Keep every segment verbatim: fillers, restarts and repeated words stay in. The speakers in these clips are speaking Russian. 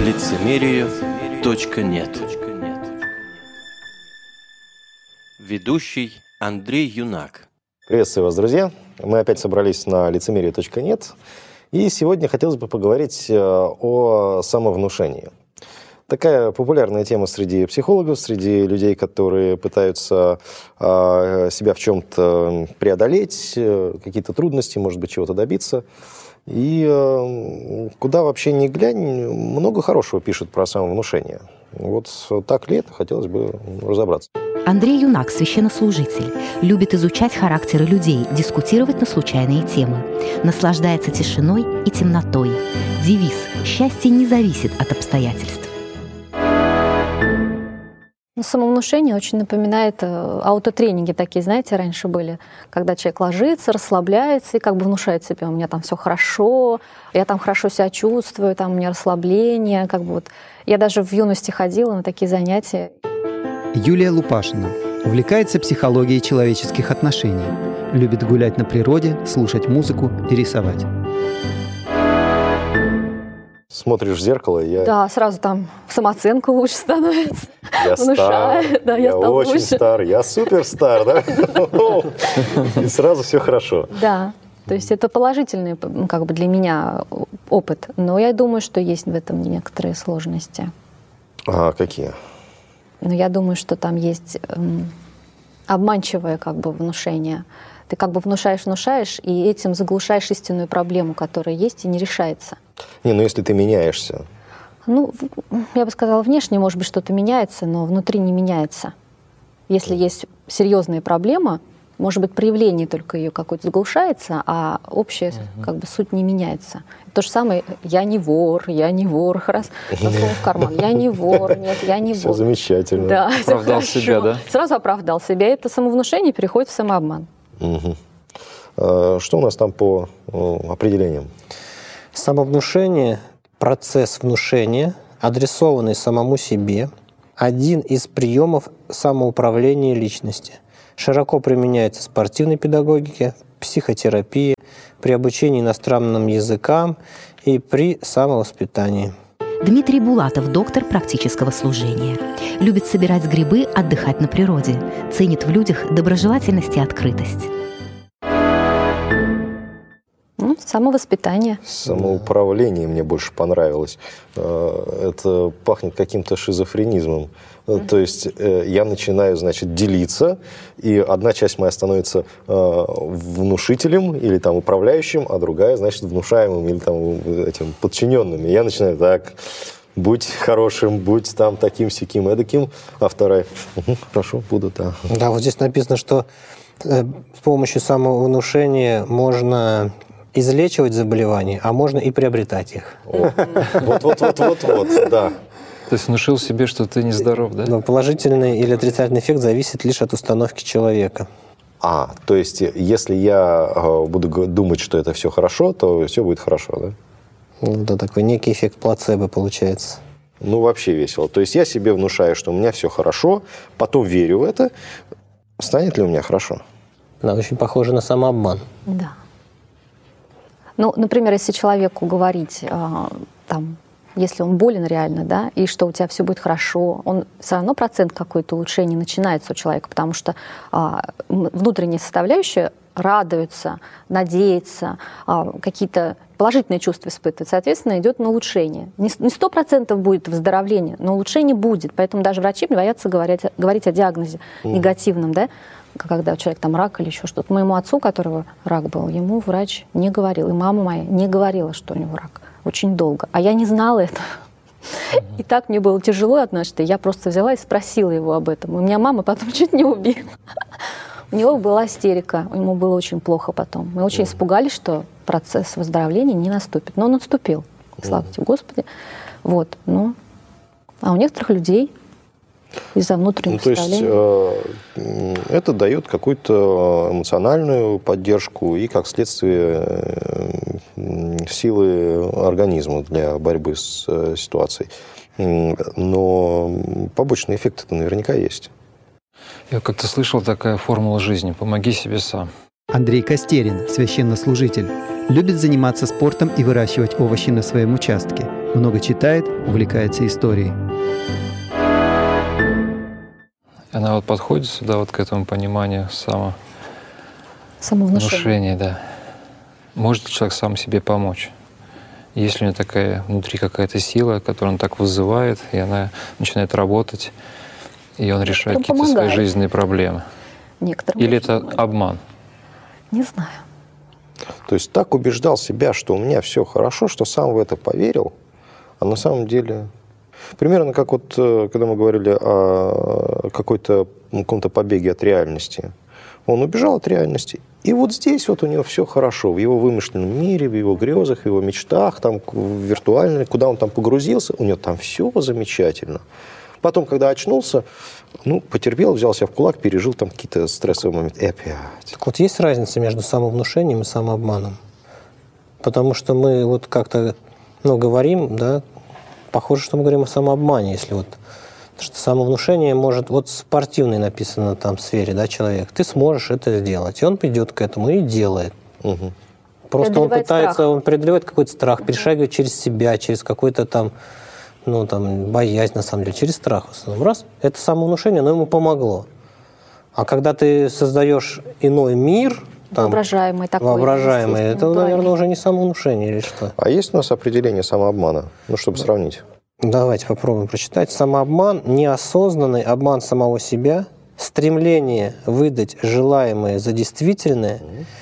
лицемерие точка нет. Ведущий Андрей Юнак. Приветствую вас, друзья. Мы опять собрались на лицемерие точка нет. И сегодня хотелось бы поговорить о самовнушении. Такая популярная тема среди психологов, среди людей, которые пытаются э, себя в чем-то преодолеть, э, какие-то трудности, может быть, чего-то добиться. И э, куда вообще ни глянь, много хорошего пишут про самовнушение. Вот так ли это, хотелось бы разобраться. Андрей Юнак, священнослужитель, любит изучать характеры людей, дискутировать на случайные темы. Наслаждается тишиной и темнотой. Девиз «Счастье не зависит от обстоятельств». Самовнушение очень напоминает аутотренинги такие, знаете, раньше были, когда человек ложится, расслабляется и как бы внушает себе: у меня там все хорошо, я там хорошо себя чувствую, там у меня расслабление, как бы вот. Я даже в юности ходила на такие занятия. Юлия Лупашина увлекается психологией человеческих отношений, любит гулять на природе, слушать музыку и рисовать. Смотришь в зеркало, и я... Да, сразу там самооценка лучше становится. Я стар, да, я, я очень лучше. стар, я суперстар, да? И сразу все хорошо. Да, то есть это положительный, как бы, для меня опыт. Но я думаю, что есть в этом некоторые сложности. А какие? Но я думаю, что там есть эм, обманчивое, как бы, внушение. Ты как бы внушаешь, внушаешь, и этим заглушаешь истинную проблему, которая есть и не решается. Не, ну если ты меняешься. Ну, я бы сказала, внешне, может быть, что-то меняется, но внутри не меняется. Если есть серьезная проблема, может быть, проявление только ее какое-то заглушается, а общая, угу. как бы, суть не меняется. То же самое: я не вор, я не вор, раз, засунул в карман, я не вор, нет, я не вор. Все замечательно. Да, оправдал все себя, да? Сразу оправдал себя. Это самовнушение переходит в самообман. Угу. А что у нас там по о, определениям? Самовнушение – процесс внушения, адресованный самому себе, один из приемов самоуправления личности. Широко применяется в спортивной педагогике, психотерапии, при обучении иностранным языкам и при самовоспитании. Дмитрий Булатов, доктор практического служения. Любит собирать грибы, отдыхать на природе. Ценит в людях доброжелательность и открытость. Ну, самовоспитание. Самоуправление мне больше понравилось. Это пахнет каким-то шизофренизмом. Mm-hmm. То есть я начинаю, значит, делиться, и одна часть моя становится внушителем или там управляющим, а другая, значит, внушаемым или там этим подчиненным. И я начинаю: так, будь хорошим, будь там таким-сяким, эдаким, а вторая: угу, хорошо, буду, да. Да, вот здесь написано, что с помощью самовнушения можно излечивать заболевания, а можно и приобретать их. Вот-вот-вот-вот-вот, да. То есть внушил себе, что ты нездоров, да? Но положительный или отрицательный эффект зависит лишь от установки человека. А, то есть, если я буду думать, что это все хорошо, то все будет хорошо, да? Ну, да, такой некий эффект плацебо получается. Ну, вообще весело. То есть я себе внушаю, что у меня все хорошо, потом верю в это. Станет ли у меня хорошо? Да, очень похоже на самообман. Да. Ну, например, если человеку говорить, там, если он болен реально, да, и что у тебя все будет хорошо, он все равно процент какой-то улучшения начинается у человека, потому что а, внутренняя составляющая радуется, надеется, а, какие-то положительные чувства испытывает, соответственно, идет на улучшение. Не сто процентов будет выздоровление, но улучшение будет, поэтому даже врачи боятся говорить, говорить о диагнозе mm. негативном, да, когда человек там рак или еще что-то. Моему отцу, у которого рак был, ему врач не говорил, и мама моя не говорила, что у него рак. Очень долго. А я не знала этого. Mm-hmm. И так мне было тяжело однажды. Я просто взяла и спросила его об этом. У меня мама потом чуть не убила. У него была истерика, ему было очень плохо потом. Мы очень испугались, что процесс выздоровления не наступит. Но он наступил. Слава тебе, Господи. Вот. Ну, а у некоторых людей из-за внутренних ну, то есть э, это дает какую-то эмоциональную поддержку и, как следствие, э, силы организма для борьбы с э, ситуацией. Но побочные эффекты-то наверняка есть. Я как-то слышал такая формула жизни: помоги себе сам. Андрей Костерин, священнослужитель, любит заниматься спортом и выращивать овощи на своем участке. Много читает, увлекается историей. Она вот подходит сюда, вот к этому пониманию само... Самовнушение. внушения, да. Может ли человек сам себе помочь? Есть ли у него такая внутри какая-то сила, которую он так вызывает, и она начинает работать, и он решает какие-то свои помогает. жизненные проблемы? Некоторым Или очень это помогает. обман? Не знаю. То есть так убеждал себя, что у меня все хорошо, что сам в это поверил, а на самом деле... Примерно как вот, когда мы говорили о какой-то, каком-то побеге от реальности. Он убежал от реальности, и вот здесь вот у него все хорошо, в его вымышленном мире, в его грезах, в его мечтах, там, в виртуальной, куда он там погрузился, у него там все замечательно. Потом, когда очнулся, ну, потерпел, взял себя в кулак, пережил там какие-то стрессовые моменты. И опять. Так вот есть разница между самовнушением и самообманом? Потому что мы вот как-то, ну, говорим, да, похоже, что мы говорим о самообмане, если вот... Потому что самовнушение может... Вот в спортивной написано там в сфере, да, человек. Ты сможешь это сделать. И он придет к этому и делает. Угу. Просто он Преодолевает пытается, страх. он преодолевает какой-то страх, перешагивает через себя, через какой-то там, ну, там, боязнь, на самом деле, через страх в основном. Раз, это самовнушение, оно ему помогло. А когда ты создаешь иной мир, там, Воображаемый такой. воображаемый, это, естественно, наверное, натуральный. уже не самовнушение или что? А есть у нас определение самообмана? Ну, чтобы сравнить. Давайте попробуем прочитать. Самообман – неосознанный обман самого себя, стремление выдать желаемое за действительное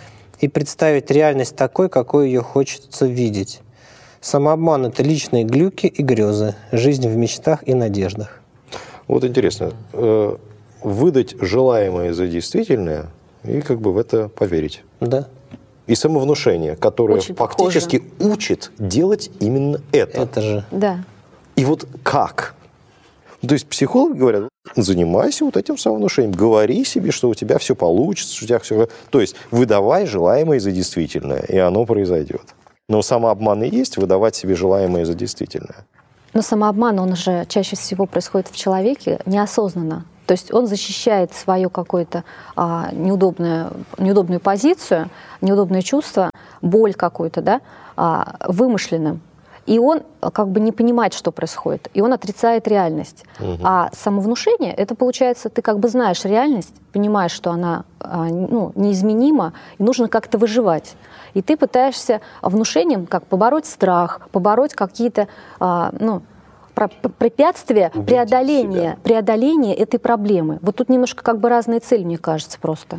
и представить реальность такой, какой ее хочется видеть. Самообман – это личные глюки и грезы, жизнь в мечтах и надеждах. Вот интересно. э, Выдать желаемое за действительное и как бы в это поверить. Да, И самовнушение, которое Очень фактически учит делать именно это. это же. Да. И вот как? То есть психологи говорят, занимайся вот этим самовнушением, говори себе, что у тебя все получится, что у тебя все... То есть выдавай желаемое за действительное, и оно произойдет. Но самообман и есть выдавать себе желаемое за действительное. Но самообман, он же чаще всего происходит в человеке неосознанно. То есть он защищает свою какую-то а, неудобную, неудобную позицию, неудобное чувство, боль какую-то, да, а, вымышленным. И он как бы не понимает, что происходит. И он отрицает реальность. Угу. А самовнушение, это получается, ты как бы знаешь реальность, понимаешь, что она а, ну, неизменима, и нужно как-то выживать. И ты пытаешься внушением как побороть страх, побороть какие-то а, ну, препятствия преодоления, преодоления этой проблемы. Вот тут немножко как бы разные цели, мне кажется, просто.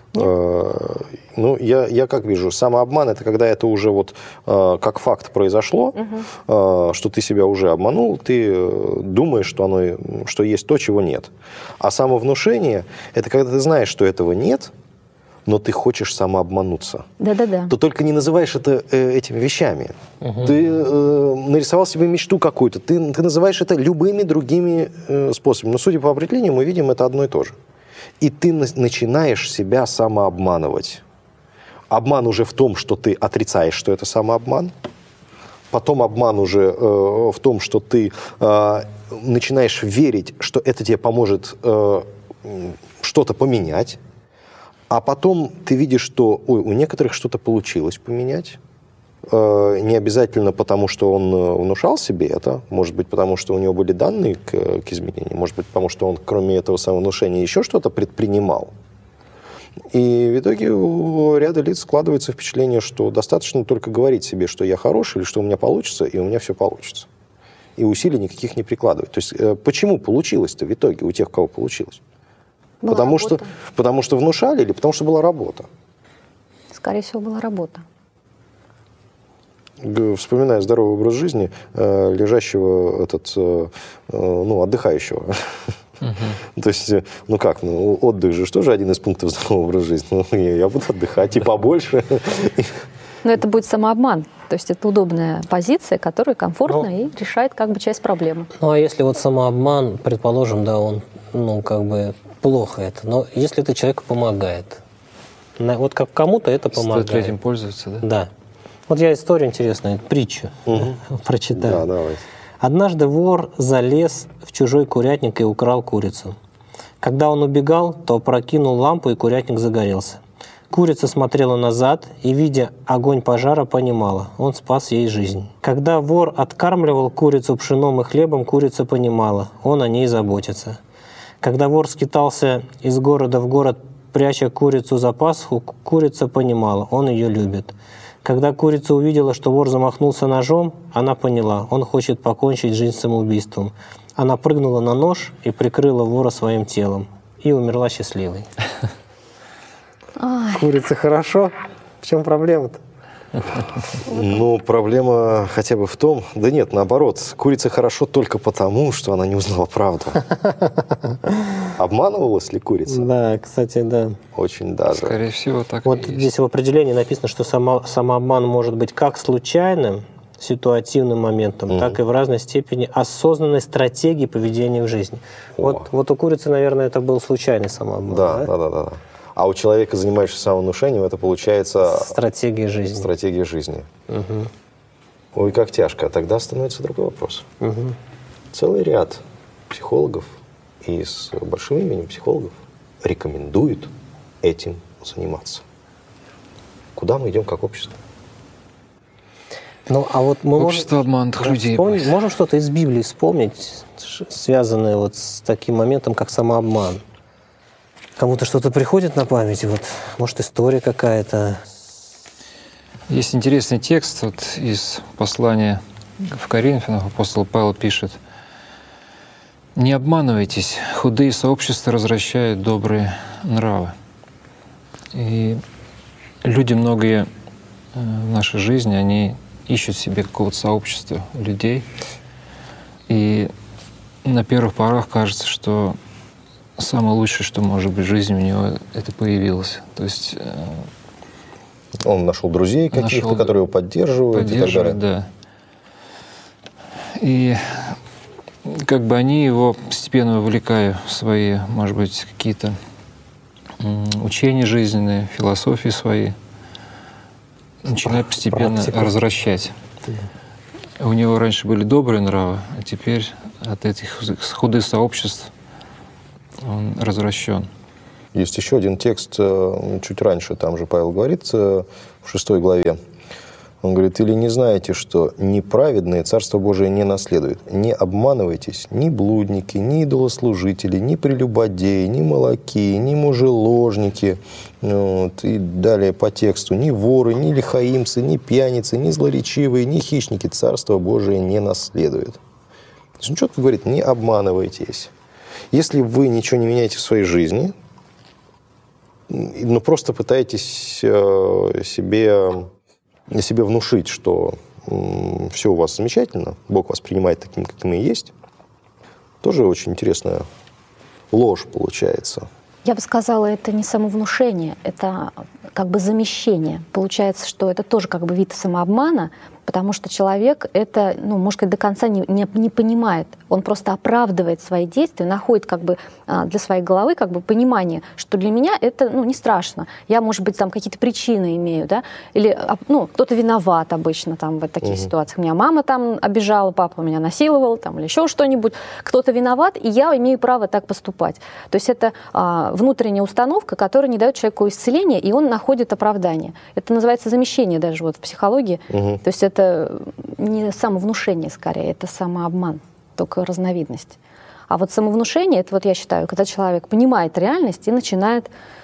Ну, я, я как вижу, самообман – это когда это уже вот э, как факт произошло, угу. э, что ты себя уже обманул, ты думаешь, что, оно, что есть то, чего нет. А самовнушение – это когда ты знаешь, что этого нет, но ты хочешь самообмануться. Да-да-да. То только не называешь это э, этими вещами. Угу. Ты э, нарисовал себе мечту какую-то, ты, ты называешь это любыми другими э, способами. Но, судя по определению, мы видим, это одно и то же. И ты начинаешь себя самообманывать. Обман уже в том, что ты отрицаешь, что это самообман. Потом обман уже э, в том, что ты э, начинаешь верить, что это тебе поможет э, что-то поменять. А потом ты видишь, что ой, у некоторых что-то получилось поменять. Э, не обязательно потому, что он внушал себе это. Может быть, потому что у него были данные к, к изменению. Может быть, потому что он, кроме этого самовнушения, еще что-то предпринимал. И в итоге у ряда лиц складывается впечатление, что достаточно только говорить себе, что я хороший, или что у меня получится, и у меня все получится. И усилий никаких не прикладывать. То есть э, почему получилось-то в итоге у тех, у кого получилось? Была потому работа. что, потому что внушали или потому что была работа? Скорее всего, была работа. Вспоминая здоровый образ жизни, э, лежащего, этот, э, ну, отдыхающего. Uh-huh. То есть, ну как, ну, отдых же тоже один из пунктов здорового образа жизни. Ну, я, я буду отдыхать и побольше. Но это будет самообман. То есть это удобная позиция, которая комфортна ну, и решает как бы часть проблемы. Ну а если вот самообман, предположим, да, он, ну как бы плохо это, но если это человеку помогает, вот как кому-то это помогает. Стоит ли этим пользоваться, да? Да. Вот я историю интересную, притчу угу. прочитаю. Да, давай. Однажды вор залез в чужой курятник и украл курицу. Когда он убегал, то опрокинул лампу, и курятник загорелся. Курица смотрела назад и, видя огонь пожара, понимала, он спас ей жизнь. Когда вор откармливал курицу пшеном и хлебом, курица понимала, он о ней заботится. Когда вор скитался из города в город, пряча курицу за пасху, курица понимала, он ее любит. Когда курица увидела, что вор замахнулся ножом, она поняла, он хочет покончить жизнь самоубийством. Она прыгнула на нож и прикрыла вора своим телом. И умерла счастливой. Ой. Курица хорошо? В чем проблема-то? Ну, проблема хотя бы в том... Да нет, наоборот. Курица хорошо только потому, что она не узнала правду. Обманывалась ли курица? Да, кстати, да. Очень даже. Скорее всего, так Вот и есть. здесь в определении написано, что само, самообман может быть как случайным, ситуативным моментом, Мгм. так и в разной степени осознанной стратегией поведения в жизни. О. Вот, вот у курицы, наверное, это был случайный самообман. Да, да, да, да, да. А у человека, занимающегося самовнушением, это получается Стратегия жизни. стратегия жизни. Мгм. Ой, как тяжко. А тогда становится другой вопрос. Мгм. Целый ряд психологов и с большим именем психологов рекомендуют этим заниматься. Куда мы идем как общество? Ну, а вот мы Общество можем, обманутых да, людей. вспомнить- можем что-то из Библии вспомнить, ш- связанное вот с таким моментом, как самообман. Кому-то что-то приходит на память, вот, может, история какая-то. Есть интересный текст вот из послания в Коринфянах. Апостол Павел пишет: «Не обманывайтесь, худые сообщества развращают добрые нравы». И люди многие э, в нашей жизни, они ищут себе какого-то сообщества людей. И на первых порах кажется, что самое лучшее, что может быть в жизни у него, это появилось. То есть э, Он нашел друзей каких-то, Нашел, которые его поддерживают, поддерживать, и так далее. да. И как бы они его постепенно вовлекая в свои, может быть, какие-то м, учения жизненные, философии свои, начинают постепенно Практику. развращать. У него раньше были добрые нравы, а теперь от этих худых сообществ он развращен. Есть еще один текст э, чуть раньше, там же Павел говорит э, в шестой главе. Он говорит: «Или не знаете, что неправедные Царство Божие не наследуют? Не обманывайтесь, ни блудники, ни идолослужители, ни прелюбодеи, ни молоки, ни мужеложники». Вот, и далее по тексту: «Ни воры, ни лихаимцы, ни пьяницы, ни злоречивые, ни хищники Царство Божие не наследуют». То есть он четко говорит: не обманывайтесь. Если вы ничего не меняете в своей жизни, но просто пытаетесь э, себе, себе внушить, что м, все у вас замечательно, Бог вас принимает таким, каким и есть, тоже очень интересная ложь получается. Я бы сказала, это не самовнушение, это как бы замещение. Получается, что это тоже как бы вид самообмана, потому что человек это, ну, может сказать, до конца не, не, не понимает. Он просто оправдывает свои действия, находит как бы для своей головы как бы понимание, что для меня это, ну, не страшно. Я, может быть, там какие-то причины имею, да, или, ну, кто-то виноват обычно там в таких Угу. ситуациях. Меня мама там обижала, папа меня насиловал, там, или еще что-нибудь. Кто-то виноват, и я имею право так поступать. То есть это а, внутренняя установка, которая не дает человеку исцеления, и он находит оправдание. Это называется замещение даже вот в психологии. Угу. То есть это не самовнушение скорее, это самообман, только разновидность. А вот самовнушение, это вот я считаю, когда человек понимает реальность и начинает,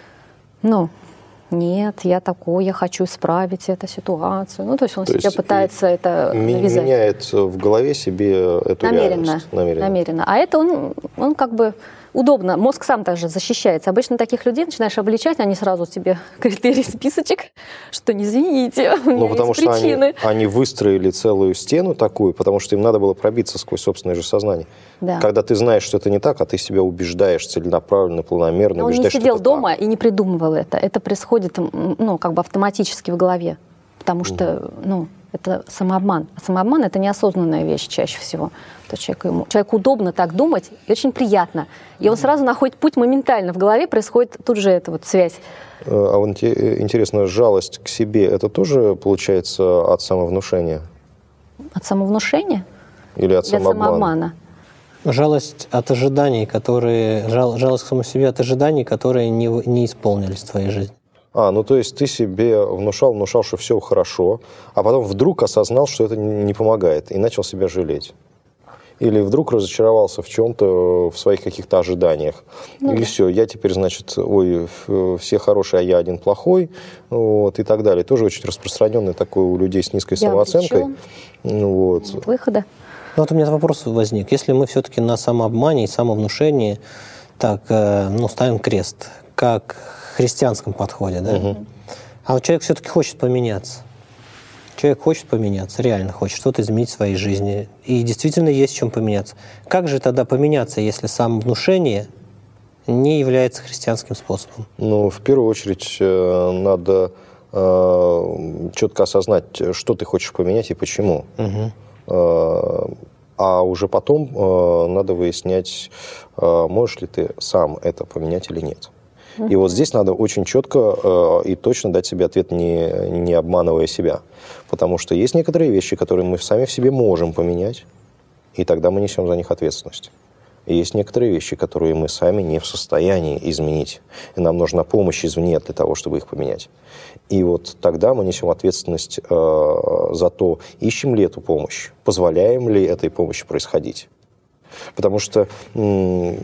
ну, нет, я такой, я хочу исправить эту ситуацию. Ну, то есть он То себе есть пытается это Ми- навязать. Меняет в голове себе эту Намеренно, реальность. Намеренно. намеренно. А это он, он как бы удобно. Мозг сам также защищается. Обычно таких людей начинаешь обличать, они сразу тебе критерий, списочек, что не извините, у меня Ну, потому есть что они, причины. они выстроили целую стену такую, потому что им надо было пробиться сквозь собственное же сознание. Да. Когда ты знаешь, что это не так, а ты себя убеждаешь целенаправленно, планомерно, Но он не убеждаешь, сидел что это дома так. и не придумывал это. Это происходит, м, ну, как бы автоматически в голове. Потому что, ну, это самообман. А самообман — это неосознанная вещь чаще всего. То человеку, ему, человеку удобно так думать и очень приятно. И он сразу находит путь моментально. В голове происходит тут же эта вот связь. А вот инте- интересно, жалость к себе, это тоже получается от самовнушения? От самовнушения Или от или от самообмана? самообмана? Жалость от ожиданий, которые... Жал, жалость к самому себе от ожиданий, которые не, не исполнились в твоей жизни. А, ну то есть ты себе внушал, внушал, что все хорошо, а потом вдруг осознал, что это не помогает, и начал себя жалеть. Или вдруг разочаровался в чем-то, в своих каких-то ожиданиях. Ну, Или да. все, я теперь, значит, ой, все хорошие, а я один плохой, вот, и так далее. Тоже очень распространенное такое у людей с низкой я самооценкой. Вот. Нет выхода. Ну, вот у меня вопрос возник. Если мы все-таки на самообмане и самовнушении так, ну, ставим крест, как в христианском подходе, да? Угу. А вот человек все-таки хочет поменяться. Человек хочет поменяться, реально хочет что-то изменить в своей жизни. И действительно есть в чем поменяться. Как же тогда поменяться, если самовнушение не является христианским способом? Ну, в первую очередь, надо э, четко осознать, что ты хочешь поменять и почему. Угу. Э, а уже потом э, надо выяснять, э, можешь ли ты сам это поменять или нет. И вот здесь надо очень четко э, и точно дать себе ответ, не, не обманывая себя. Потому что есть некоторые вещи, которые мы сами в себе можем поменять, и тогда мы несем за них ответственность. И есть некоторые вещи, которые мы сами не в состоянии изменить. И нам нужна помощь извне для того, чтобы их поменять. И вот тогда мы несем ответственность э, за то, ищем ли эту помощь, позволяем ли этой помощи происходить. Потому что... М-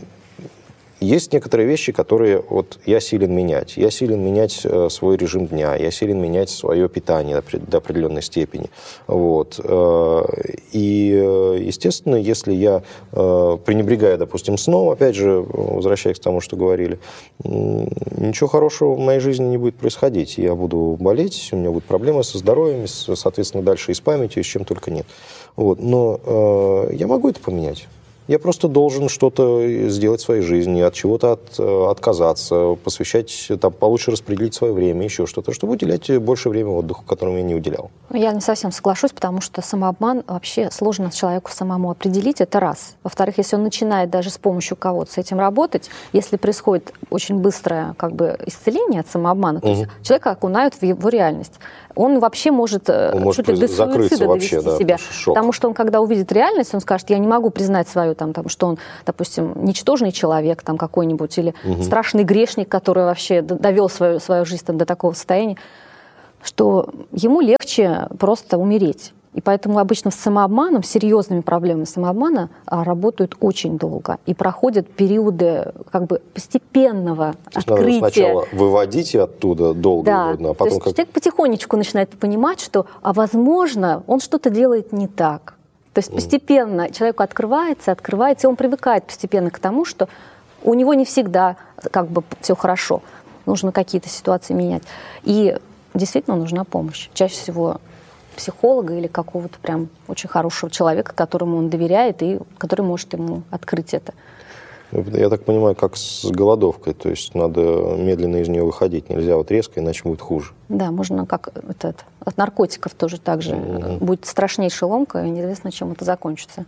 Есть некоторые вещи, которые вот я силен менять. Я силен менять э, свой режим дня, я силен менять свое питание до, до определенной степени. Вот. Э, и, естественно, если я э, пренебрегаю, допустим, сном, опять же, возвращаясь к тому, что говорили, э, ничего хорошего в моей жизни не будет происходить. Я буду болеть, у меня будут проблемы со здоровьем, соответственно, дальше и с памятью, и с чем только нет. Вот. Но э, я могу это поменять. Я просто должен что-то сделать в своей жизни, от чего-то от, отказаться, посвящать, там, получше распределить свое время, еще что-то, чтобы уделять больше времени отдыху, которому я не уделял. Я не совсем соглашусь, потому что самообман вообще сложно человеку самому определить, это раз. Во-вторых, если он начинает даже с помощью кого-то с этим работать, если происходит очень быстрое как бы исцеление от самообмана, угу. то есть человека окунают в его реальность, он вообще может, он может чуть ли до суицида вообще, довести да, себя. шок. Потому что он, когда увидит реальность, он скажет, я не могу признать свою, там, там, что он, допустим, ничтожный человек там, какой-нибудь, или угу. страшный грешник, который вообще довел свою, свою жизнь там, до такого состояния, что ему легче просто умереть. И поэтому обычно с самообманом, серьезными проблемами самообмана работают очень долго. И проходят периоды как бы постепенного То есть открытия. Надо сначала выводить оттуда долго, да. а потом... То есть как... человек потихонечку начинает понимать, что, а возможно, он что-то делает не так. То есть постепенно mm. человеку открывается, открывается, и он привыкает постепенно к тому, что у него не всегда как бы все хорошо. Нужно какие-то ситуации менять. И действительно нужна помощь. Чаще всего психолога или какого-то прям очень хорошего человека, которому он доверяет и который может ему открыть это. Я так понимаю, как с голодовкой, то есть надо медленно из нее выходить, нельзя вот резко, иначе будет хуже. Да, можно как этот, от наркотиков тоже так же. Mm-hmm. Будет страшнейшая ломка, и неизвестно, чем это закончится.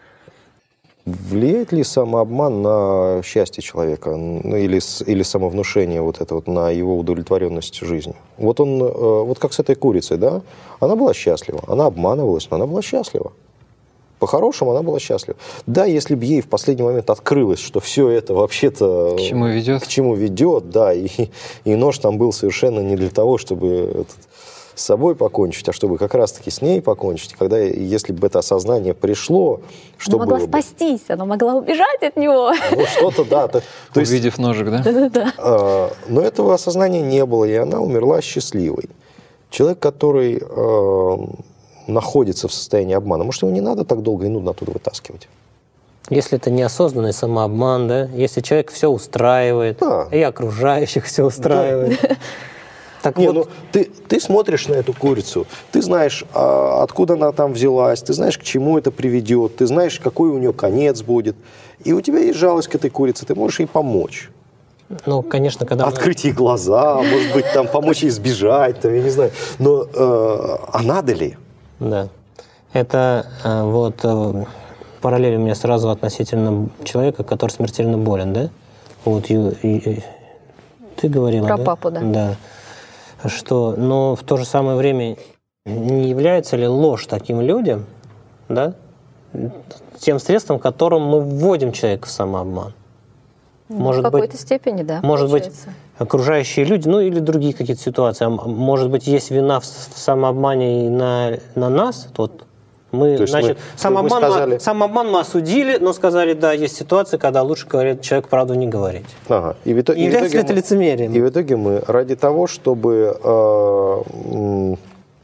Влияет ли самообман на счастье человека, ну, или, или самовнушение вот это вот, на его удовлетворенность жизнью? Вот он, вот как с этой курицей, да? Она была счастлива, она обманывалась, но она была счастлива. По-хорошему она была счастлива. Да, если бы ей в последний момент открылось, что все это вообще-то... К чему ведет? К чему ведет, да, и, и нож там был совершенно не для того, чтобы... Этот, с собой покончить, а чтобы как раз-таки с ней покончить, когда, если бы это осознание пришло, что она могла было спастись, бы? Она могла убежать от него. Ну, что-то, да. То, то Увидев есть, ножик, да? Да-да-да. А, но этого осознания не было, и она умерла счастливой. Человек, который а, находится в состоянии обмана, может, его не надо так долго и нудно оттуда вытаскивать? Если это неосознанный самообман, да? Если человек все устраивает, да. и окружающих все устраивает. Да. Так не, вот... ну, ты, ты смотришь на эту курицу, ты знаешь, а, откуда она там взялась, ты знаешь, к чему это приведет, ты знаешь, какой у нее конец будет. И у тебя есть жалость к этой курице, ты можешь ей помочь. Ну, конечно, когда... Открыть ей глаза, может быть, там, помочь ей сбежать, там, я не знаю. Но э, а надо ли? Да. Это э, вот э, параллель у меня сразу относительно человека, который смертельно болен, да? Вот и, и, ты говорила, про да? папу, да. Да. Что, но в то же самое время не является ли ложь таким людям, да, тем средством, которым мы вводим человека в самообман? Может в какой-то быть, степени, да. Может получается. быть, окружающие люди, ну или другие какие-то ситуации. А может быть, есть вина в, в самообмане и на, на нас? Вот мы, То есть значит, мы- самообман, мы сказали- мы, самообман мы осудили, но сказали, да, есть ситуации, когда лучше говорить, человеку правду не говорить. Ага. И в итоге, и в Является ли итоге это мы- лицемерием? И в итоге мы ради того, чтобы э, м,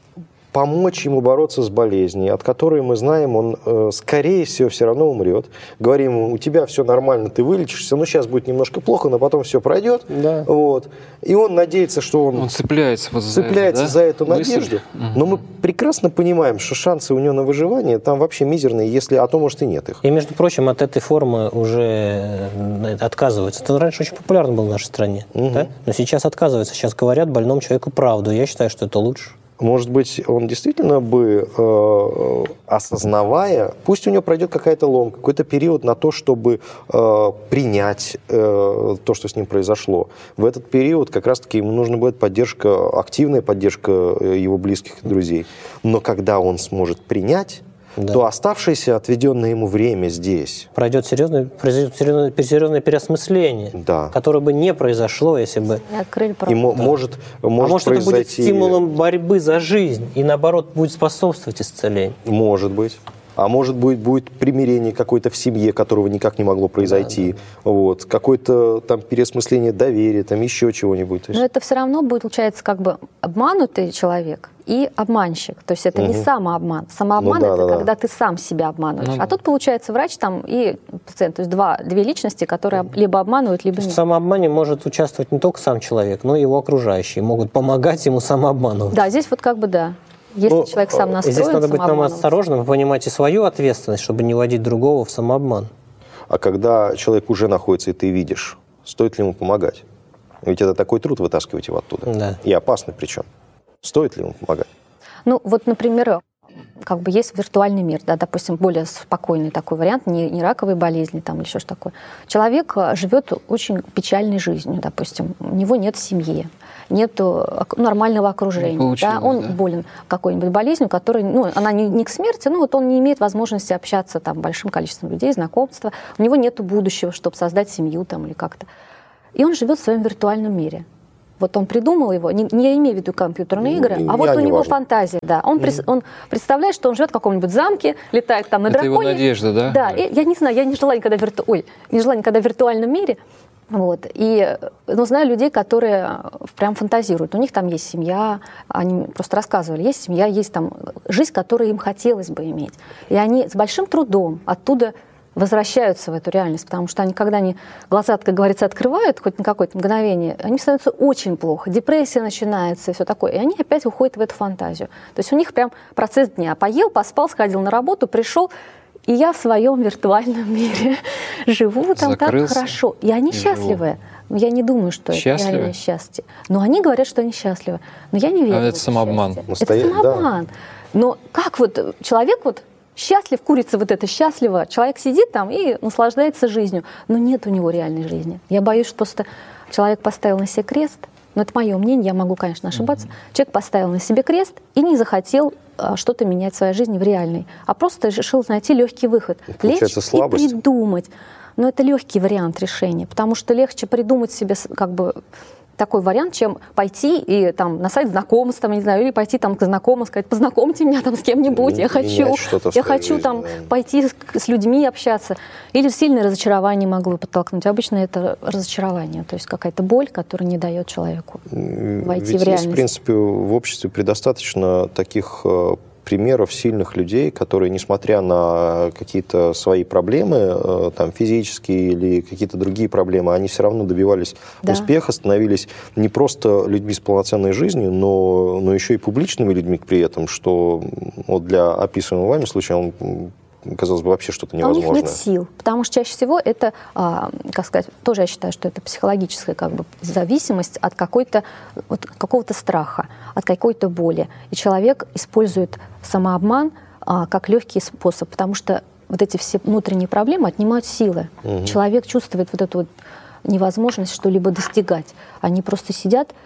помочь ему бороться с болезнью, от которой мы знаем, он, э, скорее всего, все равно умрет. Говорим ему, у тебя все нормально, ты вылечишься, ну, сейчас будет немножко плохо, но потом все пройдет. Да. Вот. И он надеется, что он, Он цепляется вот за цепляется это, да? за эту Мысль. надежду. Мгм. Но мы прекрасно понимаем, что шансы у него на выживание там вообще мизерные, если, а то, может, и нет их. И, между прочим, от этой формы уже э, отказываются. Это раньше очень популярно было в нашей стране. Мгм. Да? Но сейчас отказываются. Сейчас говорят больному человеку правду. Я считаю, что это лучше. Может быть, он действительно бы, э, осознавая, пусть у него пройдет какая-то ломка, какой-то период на то, чтобы э, принять э, то, что с ним произошло. В этот период как раз-таки ему нужна будет поддержка, активная поддержка э, его близких и друзей. Но когда он сможет принять, Да. то оставшееся отведенное ему время здесь, Пройдет серьезное, произойдет серьезное, серьезное переосмысление, да, которое бы не произошло, если бы... Не открыли и правду. мо- может, А может может, это будет произойти... стимулом борьбы за жизнь и, наоборот, будет способствовать исцелению. Может быть. А может быть, будет примирение какое-то в семье, которого никак не могло произойти. Вот. Какое-то там переосмысление доверия, там еще чего-нибудь. То есть- Но это все равно будет, получается, как бы обманутый человек и обманщик. То есть это не Мгм. самообман. Самообман Ну да, это да, да. когда ты сам себя обманываешь. Ну а да. тут, получается, врач там и пациент. То есть два, две личности, которые либо обманывают, либо В нет. самообмане может участвовать не только сам человек, но и его окружающие. Могут помогать ему самообманывать. Да, здесь вот как бы да. Если Ну, человек сам настроен Здесь надо быть нам самообманываться. осторожным, вы понимаете свою ответственность, чтобы не вводить другого в самообман. А когда человек уже находится, и ты видишь, стоит ли ему помогать? Ведь это такой труд вытаскивать его оттуда. Да. И опасный причем. Стоит ли ему помогать? Ну, вот, например, как бы есть виртуальный мир, да, допустим, более спокойный такой вариант, не, не раковые болезни там, или еще что такое. Человек а, живет очень печальной жизнью, допустим, у него нет семьи, нет нормального окружения, Не получилось, да, он да. болен какой-нибудь болезнью, которая, ну, она не, не к смерти, но вот он не имеет возможности общаться там большим количеством людей, знакомства, у него нет будущего, чтобы создать семью там или как-то. И он живет в своем виртуальном мире. Вот он придумал его, не, не имея в виду компьютерные игры, Я а вот у не него важно. фантазия, да. Он, прис- он представляет, что он живет в каком-нибудь замке, летает там на Это драконе. его надежда, да? Да, и я не знаю, я не жила никогда в вирту... Ой, не жила никогда в виртуальном мире. Вот. И, ну, знаю людей, которые прям фантазируют. У них там есть семья, они просто рассказывали, есть семья, есть там жизнь, которую им хотелось бы иметь. И они с большим трудом оттуда возвращаются в эту реальность, потому что они, когда они глаза, как говорится, открывают хоть на какое-то мгновение, они становятся очень плохо, депрессия начинается и все такое, и они опять уходят в эту фантазию. То есть у них прям процесс дня. Поел, поспал, сходил на работу, пришел, и я в своем виртуальном мире живу там Закрылся так хорошо. И они и счастливы. Но я не думаю, что Счастливы? это реальное счастье. Но они говорят, что они счастливы. Но я не верю. А в это самообман. счастье. Настоя- Это самообман. Но как вот человек вот счастлив, курица вот эта счастлива, человек сидит там и наслаждается жизнью, но нет у него реальной жизни. Я боюсь, что просто человек поставил на себе крест, но это мое мнение, я могу, конечно, ошибаться. Mm-hmm. Человек поставил на себе крест и не захотел а, что-то менять в своей жизни в реальной, а просто решил найти легкий выход. Получается, Лечь слабость. и придумать. Но это легкий вариант решения, потому что легче придумать себе как бы такой вариант, чем пойти и там на сайт знакомств, там, не знаю, или пойти там к знакомым, сказать, познакомьте меня там с кем-нибудь, я Менять хочу, что-то в я своей хочу жизни, там да. пойти с, с людьми общаться. Или сильное разочарование могло подтолкнуть. Обычно это разочарование, то есть какая-то боль, которая не дает человеку войти Ведь в реальность. есть, в принципе, в обществе предостаточно таких э, примеров сильных людей, которые, несмотря на какие-то свои проблемы, э, там, физические или какие-то другие проблемы, они все равно добивались Да. успеха, становились не просто людьми с полноценной жизнью, но, но еще и публичными людьми при этом, что вот для описываемого вами случая он, м, казалось бы, вообще что-то А у них невозможное. нет сил, потому что чаще всего это, а, как сказать, тоже я считаю, что это психологическая как бы зависимость от какой-то, от какого-то страха, от какой-то боли. И человек использует самообман а, как легкий способ, потому что вот эти все внутренние проблемы отнимают силы. Мгм. Человек чувствует вот эту вот невозможность что-либо достигать. Они просто сидят,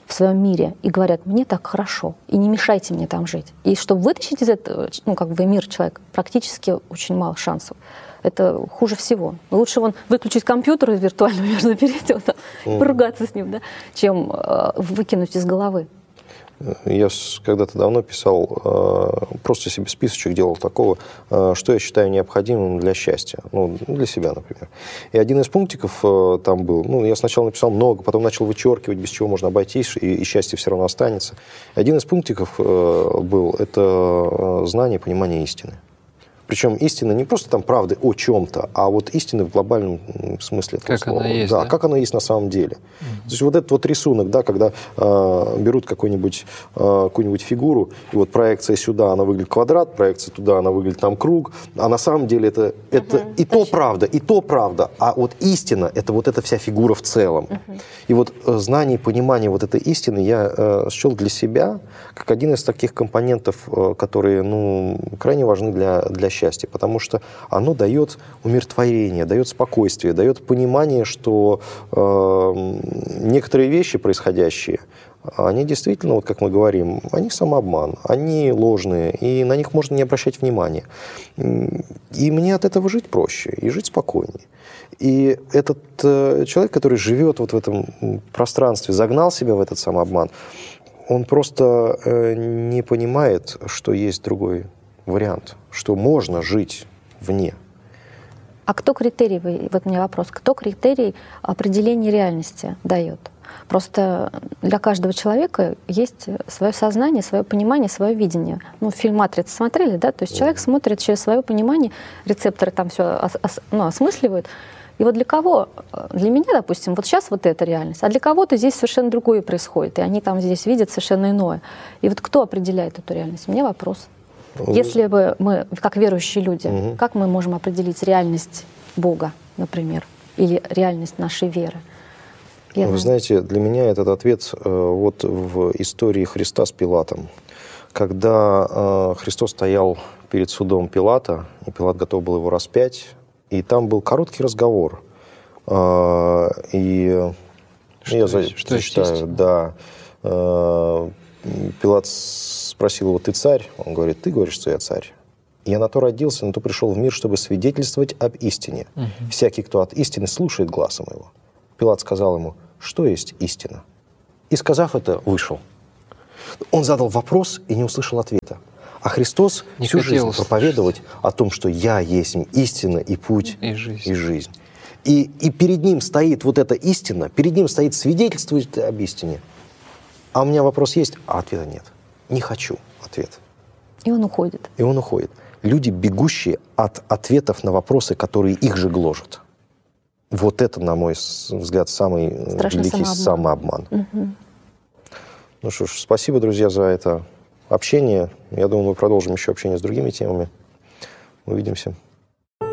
в своем мире и говорят, мне так хорошо, и не мешайте мне там жить. И чтобы вытащить из этого, ну, как бы мир человека, практически очень мало шансов. Это хуже всего. Лучше вон выключить компьютер виртуально, можно перейти, вот, mm. поругаться с ним, да, чем э, выкинуть из головы. Я когда-то давно писал, просто себе списочек делал такого, что я считаю необходимым для счастья, ну, для себя, например. И один из пунктиков там был, ну, я сначала написал много, потом начал вычеркивать, без чего можно обойтись, и, и счастье все равно останется. И один из пунктиков был, это знание, понимание истины. Причем истина не просто там правды о чем-то, а вот истины в глобальном смысле этого как слова. Она есть, да, да, как оно есть на самом деле. Mm-hmm. То есть вот этот вот рисунок, да, когда э, берут какой-нибудь, э, какую-нибудь фигуру, и вот проекция сюда, она выглядит квадрат, проекция туда, она выглядит там круг, а на самом деле это, это mm-hmm. и то правда, и то правда, а вот истина, это вот эта вся фигура в целом. Mm-hmm. И вот э, знание и понимание вот этой истины я э, счел для себя как один из таких компонентов, э, которые, ну, крайне важны для, для счастья. Счастье, потому что оно дает умиротворение, дает спокойствие, дает понимание, что э, некоторые вещи происходящие, они действительно, вот как мы говорим, они самообман, они ложные, и на них можно не обращать внимания. И мне от этого жить проще, и жить спокойнее. И этот э, человек, который живет вот в этом пространстве, загнал себя в этот самообман, он просто э, не понимает, что есть другой вариант, что можно жить вне. А кто критерий, вот у меня вопрос, кто критерий определения реальности дает? Просто для каждого человека есть свое сознание, свое понимание, свое видение. Ну, фильм «Матрица» смотрели, да? То есть человек mm. смотрит через свое понимание, рецепторы там все ос, ос, ну, осмысливают. И вот для кого, для меня, допустим, вот сейчас вот эта реальность, а для кого-то здесь совершенно другое происходит, и они там здесь видят совершенно иное. И вот кто определяет эту реальность? У меня вопрос. Если бы мы, как верующие люди, угу. как мы можем определить реальность Бога, например, или реальность нашей веры? Я Вы знаете, для меня этот ответ э, вот в истории Христа с Пилатом. Когда э, Христос стоял перед судом Пилата, и Пилат готов был его распять, и там был короткий разговор. Э, и что я есть, что зачитаю, да. Э, Пилат спросил его: ты царь? Он говорит: ты говоришь, что я царь. Я на то родился, на то пришел в мир, чтобы свидетельствовать об истине. Угу. Всякий, кто от истины слушает гласа моего. Пилат сказал ему: что есть истина? И, сказав это, вышел. Он задал вопрос и не услышал ответа. А Христос не всю жизнь услышать. проповедовать о том, что «Я есть истина и путь и жизнь». И, жизнь. И, и перед ним стоит вот эта истина, перед ним стоит свидетельствовать об истине. А у меня вопрос есть, а ответа нет. Не хочу ответ. И он уходит. И он уходит. Люди, бегущие от ответов на вопросы, которые их же гложат. Вот это, на мой взгляд, самый Страшный великий самообман. самообман. Угу. Ну что ж, спасибо, друзья, за это общение. Я думаю, мы продолжим еще общение с другими темами. Увидимся.